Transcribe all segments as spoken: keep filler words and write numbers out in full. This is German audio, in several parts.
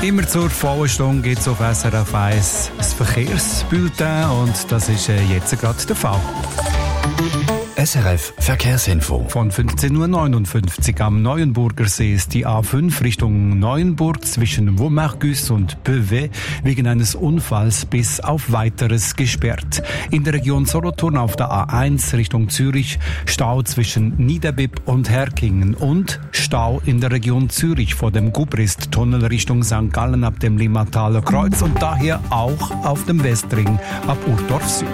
Immer zur vollen Stunde gibt es auf S R F eins das Verkehrsbulletin und das ist äh, jetzt gerade der Fall. S R F Verkehrsinfo. Von fünfzehn Uhr neunundfünfzig am Neuenburger See ist die A fünf Richtung Neuenburg zwischen Vaumarcus und Beauvais wegen eines Unfalls bis auf Weiteres gesperrt. In der Region Solothurn auf der A eins Richtung Zürich Stau zwischen Niederbipp und Herkingen und Stau in der Region Zürich vor dem Gubrist-Tunnel Richtung Sankt Gallen ab dem Limmataler Kreuz und daher auch auf dem Westring ab Urdorf Süd.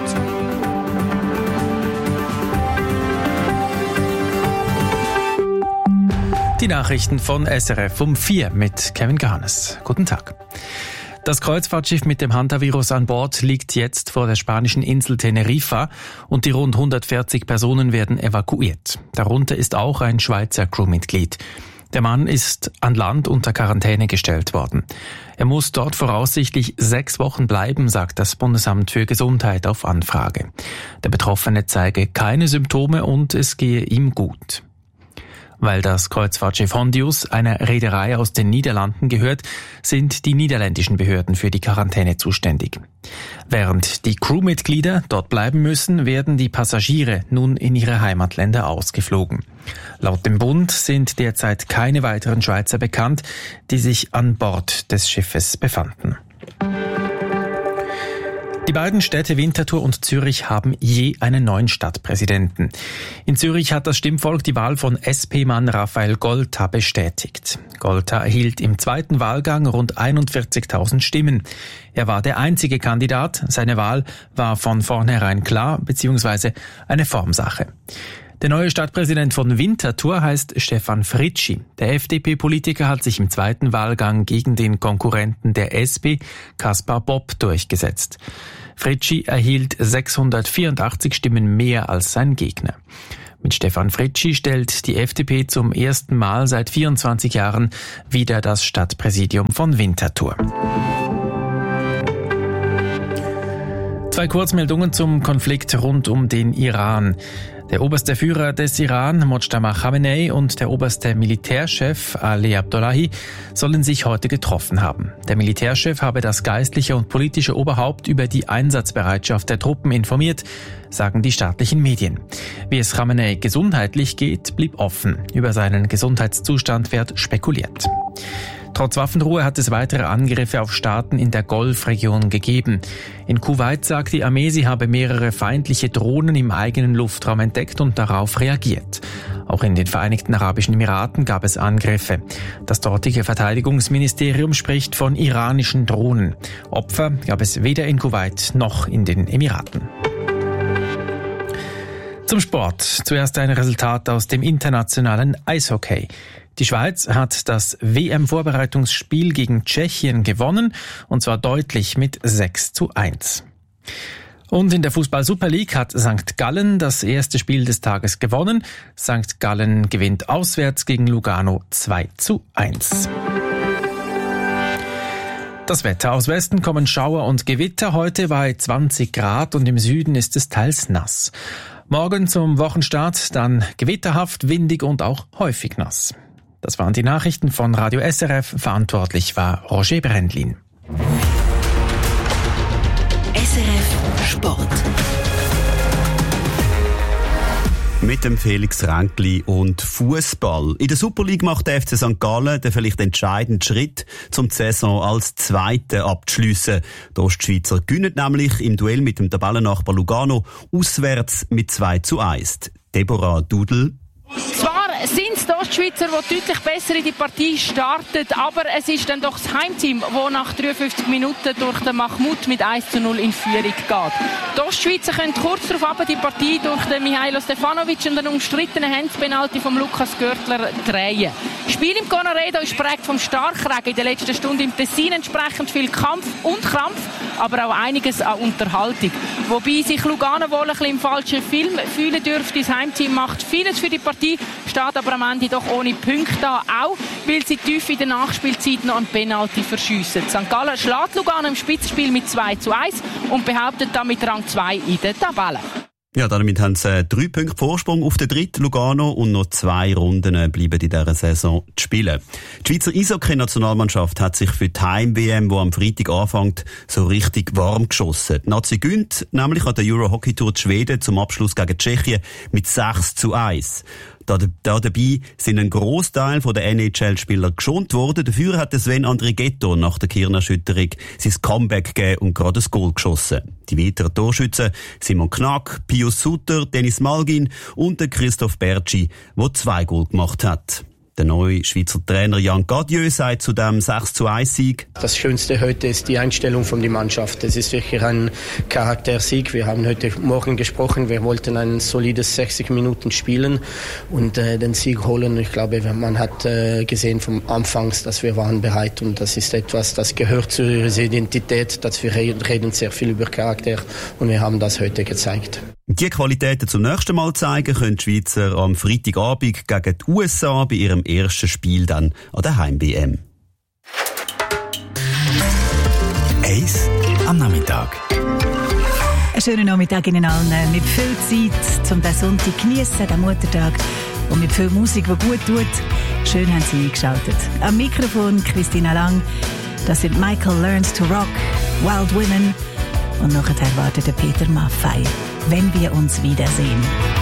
Die Nachrichten von S R F um vier mit Kevin Garnes. Guten Tag. Das Kreuzfahrtschiff mit dem Hantavirus an Bord liegt jetzt vor der spanischen Insel Teneriffa und die rund hundertvierzig Personen werden evakuiert. Darunter ist auch ein Schweizer Crewmitglied. Der Mann ist an Land unter Quarantäne gestellt worden. Er muss dort voraussichtlich sechs Wochen bleiben, sagt das Bundesamt für Gesundheit auf Anfrage. Der Betroffene zeige keine Symptome und es gehe ihm gut. Weil das Kreuzfahrtschiff Hondius einer Reederei aus den Niederlanden gehört, sind die niederländischen Behörden für die Quarantäne zuständig. Während die Crewmitglieder dort bleiben müssen, werden die Passagiere nun in ihre Heimatländer ausgeflogen. Laut dem Bund sind derzeit keine weiteren Schweizer bekannt, die sich an Bord des Schiffes befanden. Die beiden Städte Winterthur und Zürich haben je einen neuen Stadtpräsidenten. In Zürich hat das Stimmvolk die Wahl von S P-Mann Raphael Golta bestätigt. Golta erhielt im zweiten Wahlgang rund einundvierzigtausend Stimmen. Er war der einzige Kandidat. Seine Wahl war von vornherein klar bzw. eine Formsache. Der neue Stadtpräsident von Winterthur heißt Stefan Fritschi. Der F D P-Politiker hat sich im zweiten Wahlgang gegen den Konkurrenten der S P, Kaspar Bob, durchgesetzt. Fritschi erhielt sechshundertvierundachtzig Stimmen mehr als sein Gegner. Mit Stefan Fritschi stellt die F D P zum ersten Mal seit vierundzwanzig Jahren wieder das Stadtpräsidium von Winterthur. Zwei Kurzmeldungen zum Konflikt rund um den Iran. Der oberste Führer des Iran, Mojtaba Khamenei, und der oberste Militärchef, Ali Abdullahi, sollen sich heute getroffen haben. Der Militärchef habe das geistliche und politische Oberhaupt über die Einsatzbereitschaft der Truppen informiert, sagen die staatlichen Medien. Wie es Khamenei gesundheitlich geht, blieb offen. Über seinen Gesundheitszustand wird spekuliert. Trotz Waffenruhe hat es weitere Angriffe auf Staaten in der Golfregion gegeben. In Kuwait sagt die Armee, sie habe mehrere feindliche Drohnen im eigenen Luftraum entdeckt und darauf reagiert. Auch in den Vereinigten Arabischen Emiraten gab es Angriffe. Das dortige Verteidigungsministerium spricht von iranischen Drohnen. Opfer gab es weder in Kuwait noch in den Emiraten. Zum Sport. Zuerst ein Resultat aus dem internationalen Eishockey. Die Schweiz hat das W M-Vorbereitungsspiel gegen Tschechien gewonnen, und zwar deutlich mit sechs zu eins. Und in der Fußball-Super League hat Sankt Gallen das erste Spiel des Tages gewonnen. Sankt Gallen gewinnt auswärts gegen Lugano zwei zu eins. Das Wetter. Aus Westen kommen Schauer und Gewitter. Heute bei zwanzig Grad und im Süden ist es teils nass. Morgen zum Wochenstart dann gewitterhaft, windig und auch häufig nass. Das waren die Nachrichten von Radio S R F. Verantwortlich war Roger Brendlin. S R F Sport. Mit dem Felix Ränkli und Fußball. In der Super League macht der F C Sankt Gallen den vielleicht entscheidenden Schritt, um die Saison als Zweiter abzuschliessen. Die Ostschweizer gewinnen nämlich im Duell mit dem Tabellennachbar Lugano auswärts mit zwei zu eins. Deborah Dudel. Zwar sind es die Ostschweizer, die deutlich besser in die Partie startet, aber es ist dann doch das Heimteam, das nach dreiundfünfzig Minuten durch den Mahmoud mit eins zu null in Führung geht. Die Ostschweizer können kurz darauf die Partie durch den Mihailo Stefanovic und den umstrittenen Handpenalty von Lukas Görtler drehen. Das Spiel im Conaredo ist prägt vom Starkregen in der letzten Stunde im Tessin, entsprechend viel Kampf und Krampf, aber auch einiges an Unterhaltung. Wobei sich Lugano wohl ein bisschen im falschen Film fühlen dürfte. Das Heimteam macht vieles für die Partie, steht aber am Ende doch ohne Punkte da, auch weil sie tief in der Nachspielzeit noch einen Penalty verschiessen. Sankt Gallen schlägt Lugano im Spitzenspiel mit zwei zu eins und behauptet damit Rang zwei in der Tabelle. Ja, damit haben sie drei Punkte Vorsprung auf den dritten Lugano und noch zwei Runden bleiben in dieser Saison zu spielen. Die Schweizer Eishockey-Nationalmannschaft hat sich für die Heim-W M, die am Freitag anfängt, so richtig warm geschossen. Die Nazi gönnt nämlich an der Euro-Hockey-Tour zu Schweden zum Abschluss gegen Tschechien mit sechs zu eins. Da, da dabei sind ein Grossteil der N H L-Spieler geschont worden. Dafür hat Sven Andrighetto nach der Kirnerschütterung sein Comeback gegeben und gerade ein Goal geschossen. Die weiteren Torschützen Simon Knack, Pius Sutter, Dennis Malgin und der Christoph Bertschi, der zwei Goal gemacht hat. Der neue Schweizer Trainer Jan Gadieu sagt zu dem sechs zu eins Sieg: Das Schönste heute ist die Einstellung von der Mannschaft. Es ist wirklich ein Charaktersieg. Wir haben heute Morgen gesprochen, wir wollten ein solides sechzig Minuten spielen und äh, den Sieg holen. Ich glaube, man hat äh, gesehen vom Anfang, dass wir waren bereit, und das ist etwas, das gehört zu ihrer Identität, dass wir reden sehr viel über Charakter, und wir haben das heute gezeigt. Die Qualitäten zum nächsten Mal zeigen können die Schweizer am Freitagabend gegen die U S A bei ihrem ersten Spiel dann an der Heim-W M. Eis am Nachmittag. Einen schönen Nachmittag Ihnen allen. Mit viel Zeit, um den Sonntag zu geniessen, den Muttertag, und mit viel Musik, die gut tut. Schön haben Sie eingeschaltet. Am Mikrofon Christina Lang. Das sind Michael Learns to Rock, Wild Women, und nachher wartet der Peter Maffay. Wenn wir uns wiedersehen.